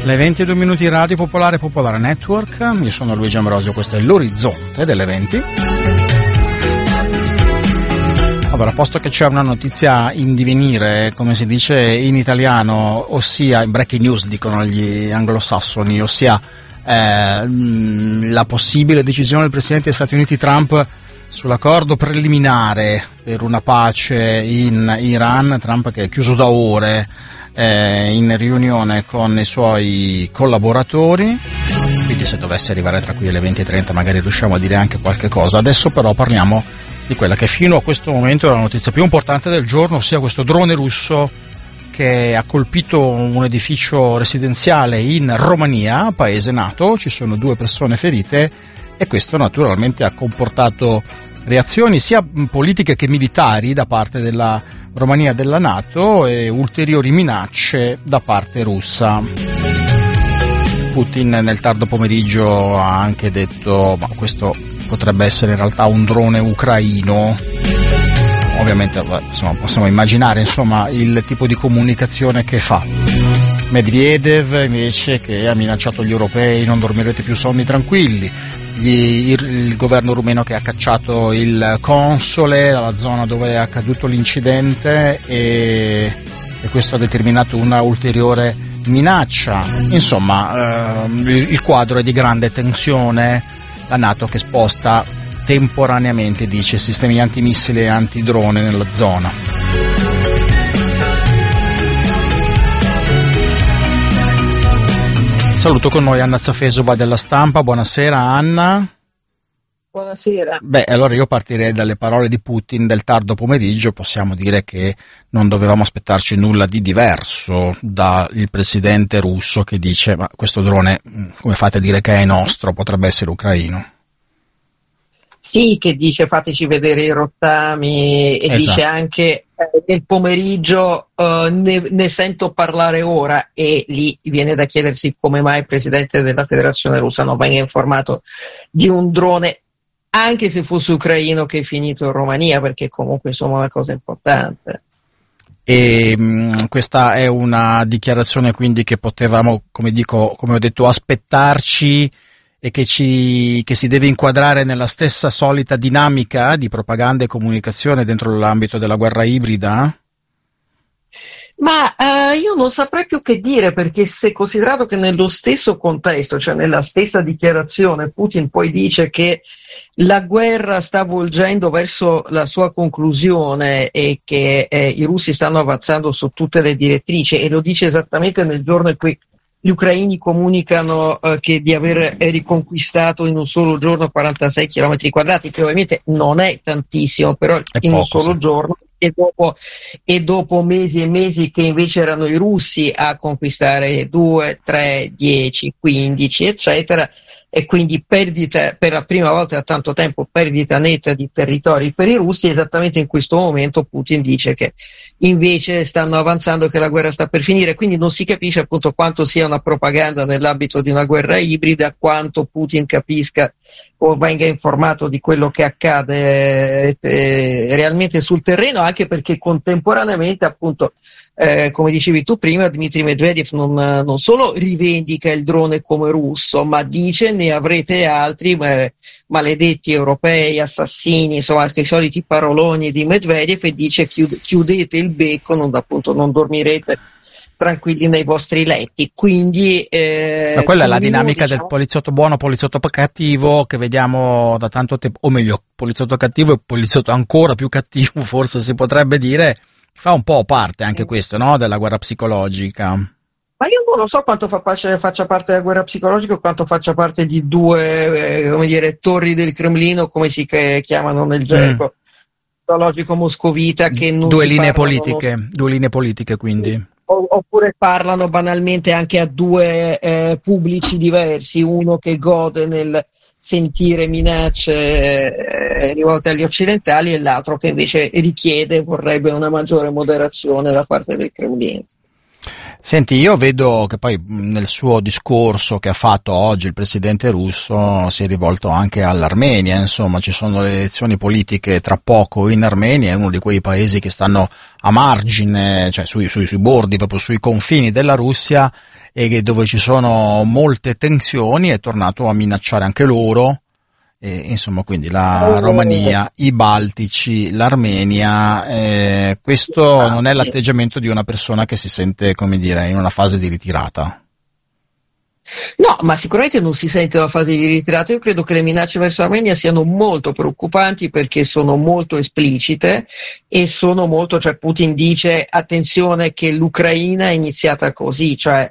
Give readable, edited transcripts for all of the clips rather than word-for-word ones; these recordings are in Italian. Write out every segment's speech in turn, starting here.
Le 22 minuti Radio Popolare, Popolare Network. Io sono Luigi Ambrosio, questo è l'orizzonte delle 20. Allora, posto che c'è una notizia in divenire, come si dice in italiano, ossia in breaking news dicono gli anglosassoni, ossia la possibile decisione del Presidente degli Stati Uniti Trump sull'accordo preliminare per una pace in Iran, Trump che è chiuso da ore in riunione con i suoi collaboratori, quindi se dovesse arrivare tra qui alle 20:30 magari riusciamo a dire anche qualche cosa. Adesso però parliamo di quella che fino a questo momento è la notizia più importante del giorno, ossia questo drone russo che ha colpito un edificio residenziale in Romania, paese NATO. Ci sono 2 persone ferite e questo naturalmente ha comportato reazioni sia politiche che militari da parte della Romania e della NATO e ulteriori minacce da parte russa. Putin nel tardo pomeriggio ha anche detto ma questo potrebbe essere in realtà un drone ucraino. Ovviamente insomma, possiamo immaginare insomma il tipo di comunicazione che fa. Medvedev invece che ha minacciato gli europei: non dormirete più sonni tranquilli. Il governo rumeno che ha cacciato il console dalla zona dove è accaduto l'incidente e questo ha determinato una ulteriore minaccia. Insomma, il quadro è di grande tensione. La NATO che sposta temporaneamente, dice, sistemi antimissili e antidrone nella zona. Saluto con noi Anna Zafesova della Stampa. Buonasera Anna. Buonasera. Allora io partirei dalle parole di Putin del tardo pomeriggio. Possiamo dire che non dovevamo aspettarci nulla di diverso dal presidente russo che dice ma questo drone, come fate a dire che è nostro, potrebbe essere ucraino. Sì, che dice fateci vedere i rottami e esatto. Dice anche nel pomeriggio ne sento parlare ora, e lì viene da chiedersi come mai il presidente della Federazione Russa non venga informato di un drone, anche se fosse ucraino, che è finito in Romania, perché comunque insomma è una cosa importante. E questa è una dichiarazione quindi che potevamo, come ho detto, aspettarci, e che si deve inquadrare nella stessa solita dinamica di propaganda e comunicazione dentro l'ambito della guerra ibrida? Ma io non saprei più che dire, perché se considerato che nello stesso contesto, cioè nella stessa dichiarazione, Putin poi dice che la guerra sta volgendo verso la sua conclusione e che i russi stanno avanzando su tutte le direttrici, e lo dice esattamente nel giorno in cui gli ucraini comunicano che di aver riconquistato in un solo giorno 46 km quadrati, che ovviamente non è tantissimo, però in un solo giorno, e dopo mesi e mesi che invece erano i russi a conquistare 2, 3, 10, 15, eccetera, e quindi perdita per la prima volta da tanto tempo, perdita netta di territori per i russi. Esattamente in questo momento Putin dice che invece stanno avanzando, che la guerra sta per finire, quindi non si capisce appunto quanto sia una propaganda nell'ambito di una guerra ibrida, quanto Putin capisca o venga informato di quello che accade realmente sul terreno, anche perché contemporaneamente appunto come dicevi tu prima, Dmitry Medvedev non solo rivendica il drone come russo, ma dice ne avrete altri, maledetti europei, assassini, insomma anche i soliti paroloni di Medvedev, e dice chiudete il becco, non dormirete tranquilli nei vostri letti. Quindi ma quella è la dinamica del poliziotto buono, poliziotto cattivo che vediamo da tanto tempo, o meglio, poliziotto cattivo e poliziotto ancora più cattivo, forse si potrebbe dire. Fa un po' parte anche questo, no, della guerra psicologica. Ma io non so quanto faccia parte della guerra psicologica o quanto faccia parte di 2 torri del Cremlino, come si chiamano nel gergo psicologico moscovita, che non 2 si linee parlano, politiche, 2 linee politiche quindi. Oppure parlano banalmente anche a 2 pubblici diversi, uno che gode nel sentire minacce rivolte agli occidentali e l'altro che invece vorrebbe una maggiore moderazione da parte del Cremlino. Senti, io vedo che poi nel suo discorso che ha fatto oggi il presidente russo si è rivolto anche all'Armenia, insomma ci sono le elezioni politiche tra poco in Armenia, è uno di quei paesi che stanno a margine, cioè sui bordi, proprio sui confini della Russia, e dove ci sono molte tensioni è tornato a minacciare anche loro. Insomma, quindi la Romania, i Baltici, l'Armenia, questo non è l'atteggiamento di una persona che si sente, come dire, in una fase di ritirata. No, ma sicuramente non si sente una fase di ritirata. Io credo che le minacce verso l'Armenia siano molto preoccupanti perché sono molto esplicite e sono molto, cioè Putin dice attenzione che l'Ucraina è iniziata così, cioè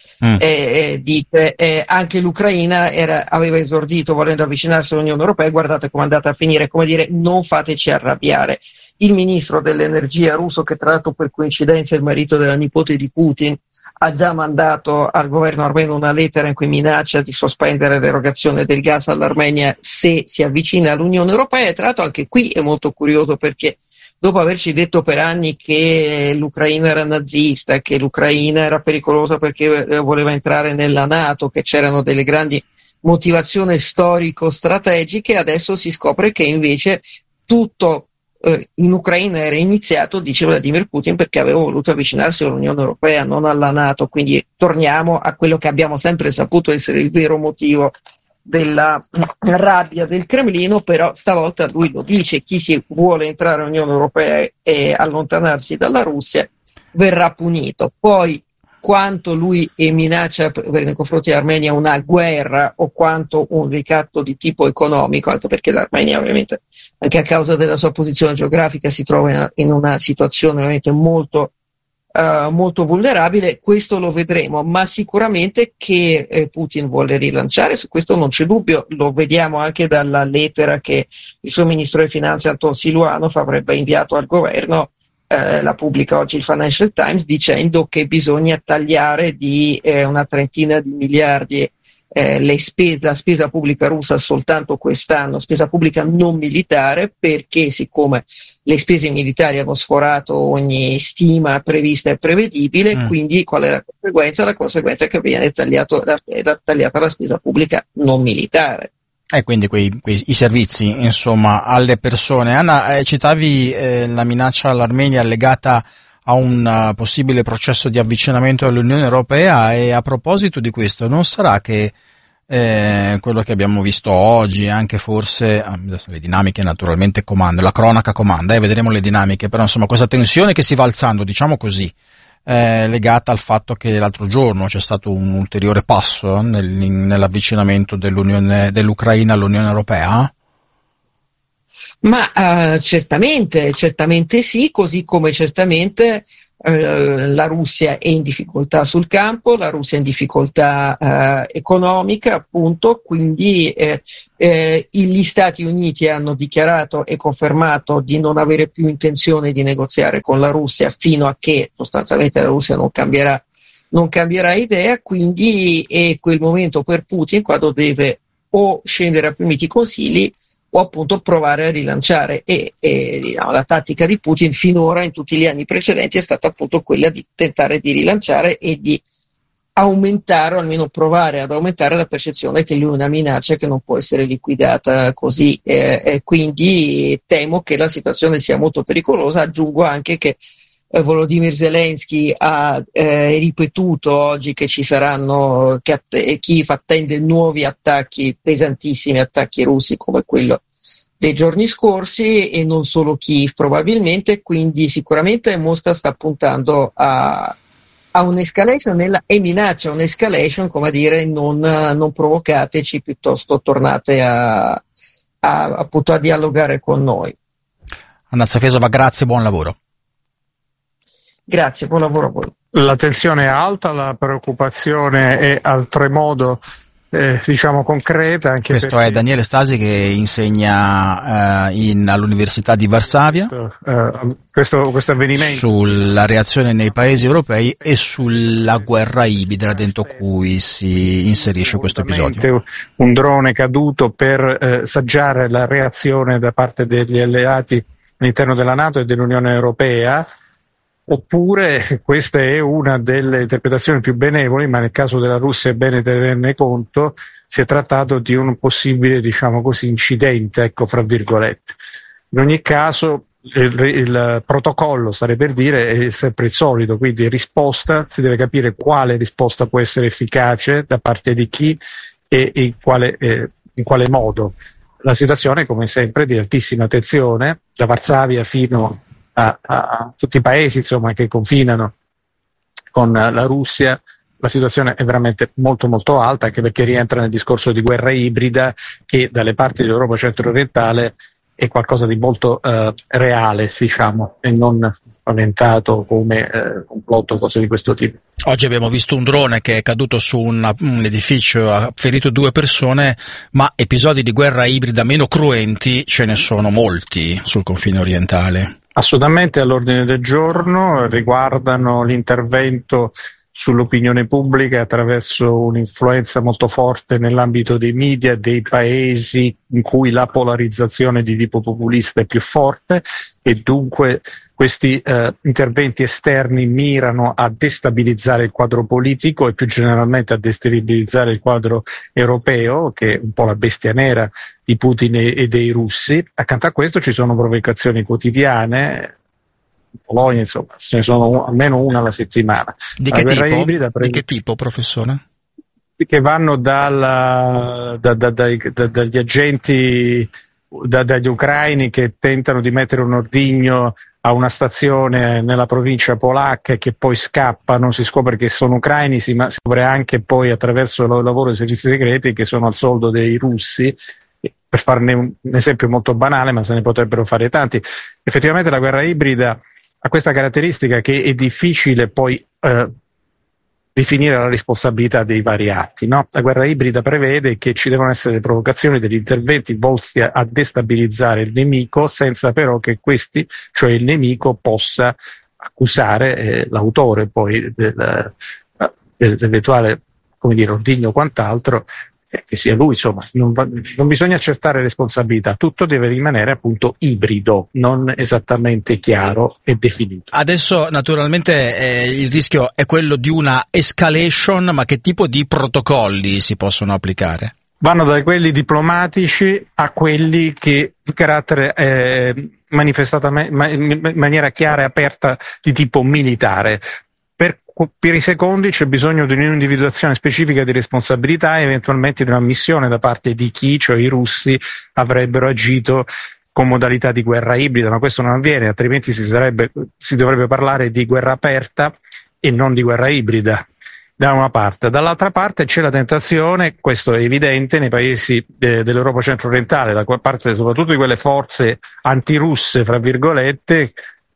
dice anche l'Ucraina aveva esordito volendo avvicinarsi all'Unione Europea, guardate come è andata a finire, come dire non fateci arrabbiare. Il ministro dell'energia russo, che tra l'altro per coincidenza è il marito della nipote di Putin, ha già mandato al governo armeno una lettera in cui minaccia di sospendere l'erogazione del gas all'Armenia se si avvicina all'Unione Europea. E tra l'altro anche qui è molto curioso perché dopo averci detto per anni che l'Ucraina era nazista, che l'Ucraina era pericolosa perché voleva entrare nella NATO, che c'erano delle grandi motivazioni storico-strategiche, adesso si scopre che invece tutto in Ucraina era iniziato, dice Vladimir Putin, perché aveva voluto avvicinarsi all'Unione Europea, non alla NATO. Quindi torniamo a quello che abbiamo sempre saputo essere il vero motivo della rabbia del Cremlino, però stavolta lui lo dice: chi si vuole entrare all'Unione Europea e allontanarsi dalla Russia verrà punito. Poi quanto lui minaccia nei confronti dell'Armenia una guerra o quanto un ricatto di tipo economico, anche perché l'Armenia ovviamente anche a causa della sua posizione geografica si trova in una situazione ovviamente molto vulnerabile, questo lo vedremo, ma sicuramente che Putin vuole rilanciare, su questo non c'è dubbio, lo vediamo anche dalla lettera che il suo ministro delle finanze Anton Siluanov avrebbe inviato al governo. La pubblica oggi il Financial Times, dicendo che bisogna tagliare di una trentina di miliardi la spesa pubblica russa soltanto quest'anno, spesa pubblica non militare, perché siccome le spese militari hanno sforato ogni stima prevista e prevedibile, quindi qual è la conseguenza? La conseguenza è che viene tagliata la spesa pubblica non militare. E quindi i servizi, insomma, alle persone. Anna, citavi la minaccia all'Armenia legata a un possibile processo di avvicinamento all'Unione Europea, e a proposito di questo, non sarà che quello che abbiamo visto oggi, anche forse adesso le dinamiche naturalmente comandano, la cronaca comanda, vedremo le dinamiche, però insomma questa tensione che si va alzando, diciamo così, legata al fatto che l'altro giorno c'è stato un ulteriore passo nell'avvicinamento dell'Ucraina all'Unione Europea? Ma certamente sì, così come certamente la Russia è in difficoltà sul campo, la Russia è in difficoltà economica, appunto, quindi gli Stati Uniti hanno dichiarato e confermato di non avere più intenzione di negoziare con la Russia fino a che sostanzialmente la Russia non cambierà idea, quindi è quel momento per Putin quando deve o scendere a primi consigli o appunto provare a rilanciare, e la tattica di Putin finora in tutti gli anni precedenti è stata appunto quella di tentare di rilanciare e di aumentare, o almeno provare ad aumentare la percezione che lui è una minaccia che non può essere liquidata così, quindi temo che la situazione sia molto pericolosa. Aggiungo anche che Volodymyr Zelensky ha ripetuto oggi che ci saranno, che Kiev attende nuovi attacchi, pesantissimi attacchi russi come quello dei giorni scorsi, e non solo Kiev probabilmente, quindi sicuramente Mosca sta puntando a un'escalation e minaccia un'escalation, come a dire non provocateci, piuttosto tornate appunto a dialogare con noi. Anna Safesova, grazie, buon lavoro. Grazie, buon lavoro a voi. La tensione è alta, la preoccupazione è altremodo concreta. Anche questo perché è Daniele Stasi, che insegna all'Università di Varsavia questo avvenimento sulla reazione nei paesi europei e sulla guerra ibrida dentro cui si inserisce questo episodio. Un drone caduto per saggiare la reazione da parte degli alleati all'interno della NATO e dell'Unione Europea. Oppure questa è una delle interpretazioni più benevoli, ma nel caso della Russia è bene tenerne conto, si è trattato di un possibile, incidente, fra virgolette. In ogni caso il protocollo, stare per dire, è sempre il solito, quindi risposta, si deve capire quale risposta può essere efficace da parte di chi e in quale modo. La situazione, come sempre, di altissima tensione, da Varsavia fino a tutti i paesi, insomma, che confinano con la Russia. La situazione è veramente molto molto alta, anche perché rientra nel discorso di guerra ibrida che dalle parti dell'Europa centro-orientale è qualcosa di molto reale, diciamo, e non paventato come complotto o cose di questo tipo. Oggi abbiamo visto un drone che è caduto su un edificio, ha ferito 2 persone, ma episodi di guerra ibrida meno cruenti ce ne sono molti sul confine orientale. Assolutamente all'ordine del giorno, riguardano l'intervento sull'opinione pubblica attraverso un'influenza molto forte nell'ambito dei media dei paesi in cui la polarizzazione di tipo populista è più forte, e dunque questi interventi esterni mirano a destabilizzare il quadro politico e più generalmente a destabilizzare il quadro europeo, che è un po' la bestia nera di Putin e dei russi. Accanto a questo ci sono provocazioni quotidiane. In Polonia, insomma, ce ne sono almeno una alla settimana. Di che tipo? Ibrida, di che tipo, professore? Che vanno dagli agenti, dagli ucraini che tentano di mettere un ordigno a una stazione nella provincia polacca e che poi scappano, si scopre che sono ucraini, si scopre anche poi attraverso il lavoro dei servizi segreti che sono al soldo dei russi. Per farne un esempio molto banale, ma se ne potrebbero fare tanti. Effettivamente la guerra ibrida ha questa caratteristica che è difficile poi definire la responsabilità dei vari atti, no? La guerra ibrida prevede che ci devono essere delle provocazioni, degli interventi volti a destabilizzare il nemico, senza però che questi, cioè il nemico, possa accusare l'autore poi dell'eventuale, come dire, ordigno o quant'altro, che sia lui, insomma. Non bisogna accertare responsabilità, tutto deve rimanere appunto ibrido, non esattamente chiaro e definito. Adesso naturalmente il rischio è quello di una escalation, ma che tipo di protocolli si possono applicare? Vanno da quelli diplomatici a quelli che di carattere in maniera chiara e aperta di tipo militare. Per i secondi c'è bisogno di un'individuazione specifica di responsabilità e eventualmente di una missione da parte di chi, cioè i russi, avrebbero agito con modalità di guerra ibrida, ma questo non avviene, altrimenti si dovrebbe parlare di guerra aperta e non di guerra ibrida, da una parte. Dall'altra parte c'è la tentazione, questo è evidente, nei paesi dell'Europa centro-orientale, da parte soprattutto di quelle forze antirusse, fra virgolette,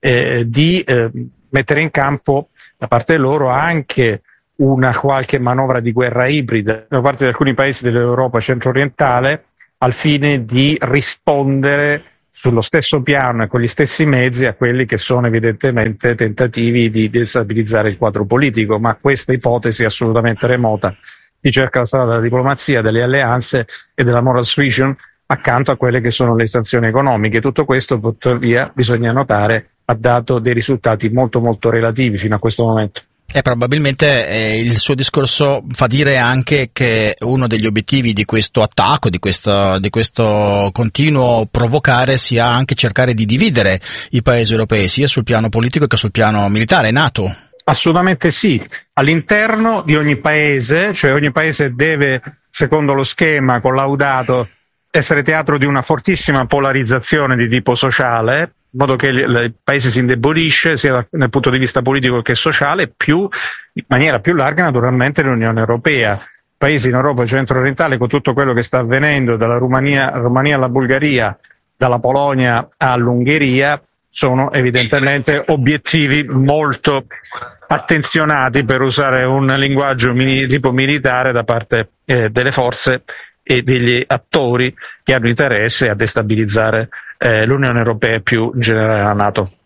di mettere in campo da parte loro anche una qualche manovra di guerra ibrida da parte di alcuni paesi dell'Europa centro-orientale, al fine di rispondere sullo stesso piano e con gli stessi mezzi a quelli che sono evidentemente tentativi di destabilizzare il quadro politico, ma questa ipotesi è assolutamente remota. Si cerca la strada della diplomazia, delle alleanze e della moral suasion accanto a quelle che sono le sanzioni economiche. Tutto questo, tuttavia, bisogna notare, ha dato dei risultati molto molto relativi fino a questo momento. E probabilmente il suo discorso fa dire anche che uno degli obiettivi di questo attacco, di questo continuo provocare, sia anche cercare di dividere i paesi europei, sia sul piano politico che sul piano militare, NATO. Assolutamente sì, all'interno di ogni paese, cioè ogni paese deve, secondo lo schema collaudato, essere teatro di una fortissima polarizzazione di tipo sociale, in modo che il paese si indebolisce sia dal punto di vista politico che sociale, in maniera più larga naturalmente l'Unione Europea. Paesi in Europa centro-orientale, con tutto quello che sta avvenendo dalla Romania alla Bulgaria, dalla Polonia all'Ungheria, sono evidentemente obiettivi molto attenzionati, per usare un linguaggio tipo militare, da parte delle forze e degli attori che hanno interesse a destabilizzare l'Unione Europea e più in generale la NATO.